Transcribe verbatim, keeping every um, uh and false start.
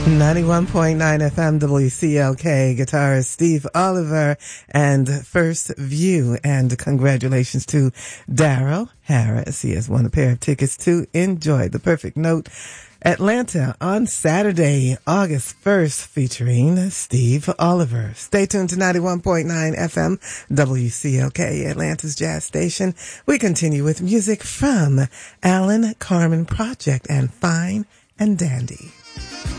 ninety-one point nine F M W C L K, guitarist Steve Oliver, and First View. And congratulations to Daryl Harris. He has won a pair of tickets to enjoy The Perfect Note Atlanta on Saturday, August first, featuring Steve Oliver. Stay tuned to ninety-one point nine F M W C L K, Atlanta's jazz station. We continue with music from Alan Carmen Project and Fine and Dandy.